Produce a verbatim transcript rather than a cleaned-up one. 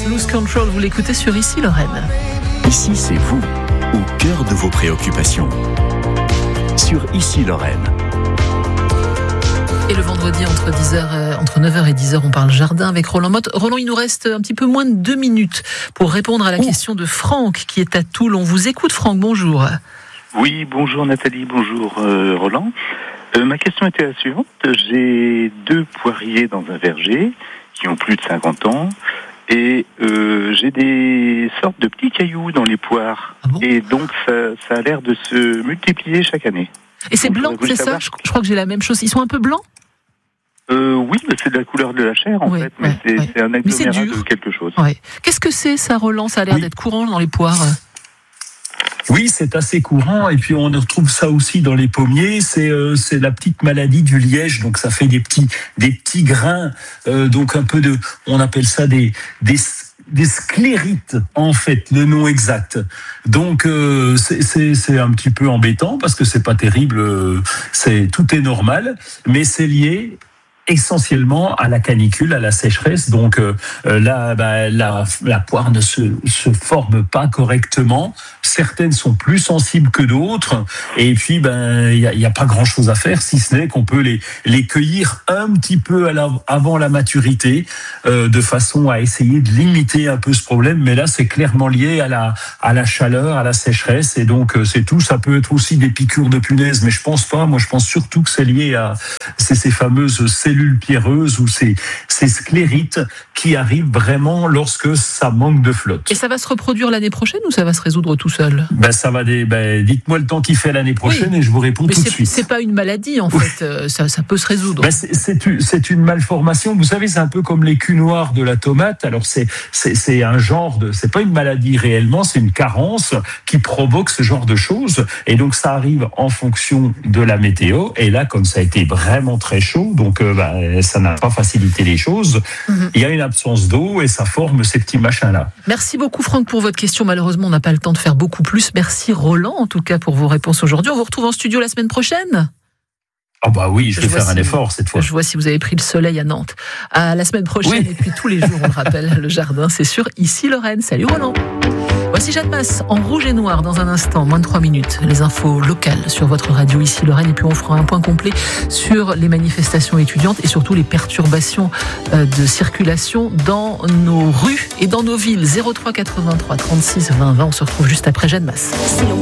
Thomas, Lose Control, vous l'écoutez sur Ici Lorraine. Ici, c'est vous, au cœur de vos préoccupations. Sur Ici Lorraine. Et le vendredi, entre, dix heures, euh, entre neuf heures et dix heures, on parle jardin avec Roland Motte. Roland, il nous reste un petit peu moins de deux minutes pour répondre à la oh. question de Franck, qui est à Toul. On vous écoute, Franck, bonjour. Oui, bonjour Nathalie, bonjour euh, Roland. Euh, ma question était la suivante. J'ai deux poiriers dans un verger qui ont plus de cinquante ans. Et euh, j'ai des sortes de petits cailloux dans les poires. Ah bon ? Et donc, ça, ça a l'air de se multiplier chaque année. Et c'est donc, blanc, c'est ça ? je, je crois que j'ai la même chose. Ils sont un peu blancs ? euh, Oui, mais c'est de la couleur de la chair, en ouais, fait. Mais ouais, c'est, ouais. c'est un agglomérat mais c'est dur. de quelque chose. Ouais. Qu'est-ce que c'est, ça, Roland ? Ça a l'air oui. d'être courant dans les poires. Oui, c'est assez courant, et puis on retrouve ça aussi dans les pommiers. C'est euh, c'est la petite maladie du liège, donc ça fait des petits des petits grains, euh, donc un peu de, on appelle ça des des des sclérites, en fait, le nom exact. Donc euh, c'est c'est c'est un petit peu embêtant parce que c'est pas terrible, euh, c'est tout est normal, mais c'est lié essentiellement à la canicule, à la sécheresse. Donc euh, là, bah, la, la poire ne se, se forme pas correctement. Certaines sont plus sensibles que d'autres. Et puis, ben, il n'y a, y a pas grand-chose à faire, si ce n'est qu'on peut les, les cueillir un petit peu à la, avant la maturité, euh, de façon à essayer de limiter un peu ce problème. Mais là, c'est clairement lié à la, à la chaleur, à la sécheresse. Et donc, c'est tout. Ça peut être aussi des piqûres de punaises, mais je pense pas. Moi, je pense surtout que c'est lié à c'est ces fameuses cellules pierreuses ou ces, ces sclérites qui arrivent vraiment lorsque ça manque de flotte. Et ça va se reproduire l'année prochaine ou ça va se résoudre tout seul ? Ben ça va des, ben dites-moi le temps qu'il fait l'année prochaine oui. et je vous réponds Mais tout c'est, de suite. C'est pas une maladie en oui. fait, ça, ça peut se résoudre. Ben c'est, c'est, une, c'est une malformation. Vous savez, c'est un peu comme l'écu noir de la tomate. Alors c'est, c'est, c'est un genre de, c'est pas une maladie réellement, c'est une carence qui provoque ce genre de choses. Et donc ça arrive en fonction de la météo. Et là, comme ça a été vraiment très chaud, donc euh, ben, ça n'a pas facilité les choses. Mm-hmm. Il y a une absence d'eau et ça forme ces petits machins-là. Merci beaucoup Franck pour votre question. Malheureusement, on n'a pas le temps de faire beaucoup plus. Merci Roland en tout cas pour vos réponses aujourd'hui. On vous retrouve en studio la semaine prochaine. Ah oh bah oui, je vais je faire un si effort vous, cette fois. Je vois si vous avez pris le soleil à Nantes. À la semaine prochaine oui. Et puis tous les jours, on le rappelle, le jardin, c'est sur Ici Lorraine. Salut Roland. Voici Jeanne Masse en rouge et noir dans un instant, moins de trois minutes. Les infos locales sur votre radio Ici Lorraine et puis on fera un point complet sur les manifestations étudiantes et surtout les perturbations de circulation dans nos rues et dans nos villes. zéro trois quatre-vingt-trois trente-six vingt vingt. On se retrouve juste après Jeanne Masse.